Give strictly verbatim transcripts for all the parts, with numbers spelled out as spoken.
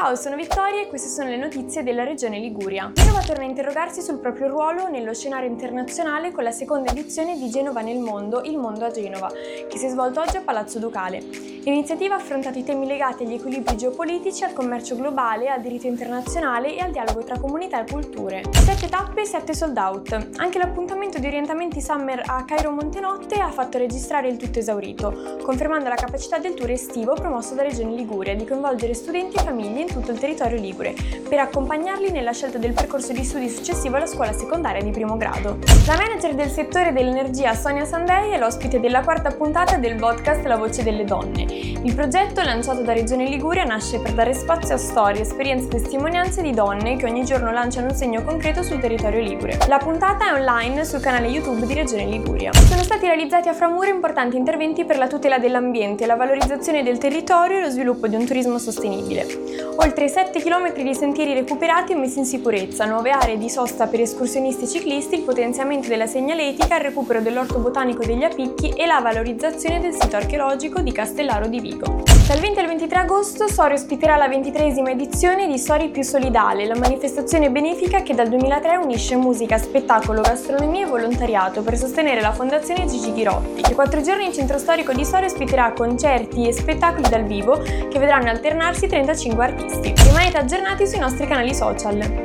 Ciao, sono Vittoria e queste sono le notizie della regione Liguria. Genova torna a interrogarsi sul proprio ruolo nello scenario internazionale con la seconda edizione di Genova nel mondo, il mondo a Genova, che si è svolto oggi a Palazzo Ducale. L'iniziativa ha affrontato i temi legati agli equilibri geopolitici, al commercio globale, al diritto internazionale e al dialogo tra comunità e culture. Sette tappe, sette sold out. Anche l'appuntamento di orientamenti summer a Cairo Montenotte ha fatto registrare il tutto esaurito, confermando la capacità del tour estivo promosso da Regione Liguria di coinvolgere studenti e famiglie in tutto il territorio ligure, per accompagnarli nella scelta del percorso di studi successivo alla scuola secondaria di primo grado. La manager del settore dell'energia Sonia Sandei è l'ospite della quarta puntata del podcast La Voce delle Donne. Il progetto, lanciato da Regione Liguria, nasce per dare spazio a storie, esperienze e testimonianze di donne che ogni giorno lanciano un segno concreto sul territorio ligure. La puntata è online sul canale YouTube di Regione Liguria. Sono stati realizzati a Framura importanti interventi per la tutela dell'ambiente, la valorizzazione del territorio e lo sviluppo di un turismo sostenibile. Oltre sette chilometri di sentieri recuperati e messi in sicurezza, nuove aree di sosta per escursionisti e ciclisti, il potenziamento della segnaletica, il recupero dell'orto botanico degli Apicchi e la valorizzazione del sito archeologico di Castellaro di Vigo. Dal venti al ventitré agosto Sori ospiterà la ventitreesima edizione di Sori più solidale, la manifestazione benefica che dal duemilatré unisce musica, spettacolo, gastronomia e volontariato per sostenere la Fondazione Gigi Ghirotti. I quattro giorni il centro storico di Sori ospiterà concerti e spettacoli dal vivo che vedranno alternarsi trentacinque artisti. Rimanete aggiornati sui nostri canali social.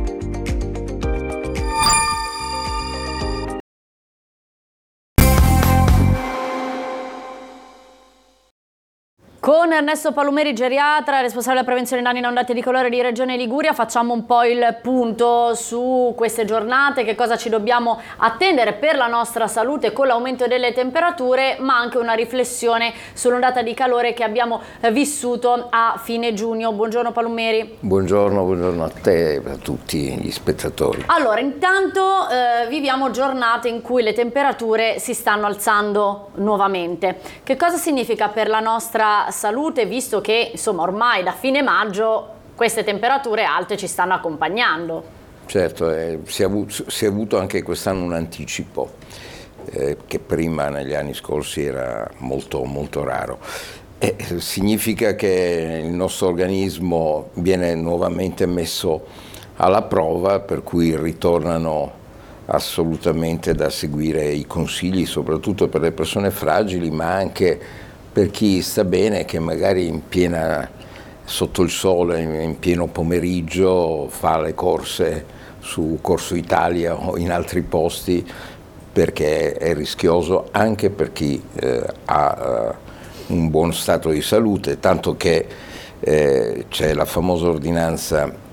Con Ernesto Palumeri, geriatra, responsabile della prevenzione danni da ondate di calore di Regione Liguria, facciamo un po' il punto su queste giornate, che cosa ci dobbiamo attendere per la nostra salute con l'aumento delle temperature, ma anche una riflessione sull'ondata di calore che abbiamo vissuto a fine giugno. Buongiorno Palumeri. Buongiorno, buongiorno a te e a tutti gli spettatori. Allora, intanto eh, viviamo giornate in cui le temperature si stanno alzando nuovamente. Che cosa significa per la nostra salute, visto che insomma ormai da fine maggio queste temperature alte ci stanno accompagnando? Certo, eh, si, è avuto, si è avuto anche quest'anno un anticipo eh, che prima negli anni scorsi era molto molto raro. Eh, significa che il nostro organismo viene nuovamente messo alla prova, per cui ritornano assolutamente da seguire i consigli, soprattutto per le persone fragili, ma anche per chi sta bene, che magari in piena, sotto il sole, in pieno pomeriggio, fa le corse su Corso Italia o in altri posti, perché è rischioso anche per chi eh, ha eh, un buon stato di salute, tanto che eh, c'è la famosa ordinanza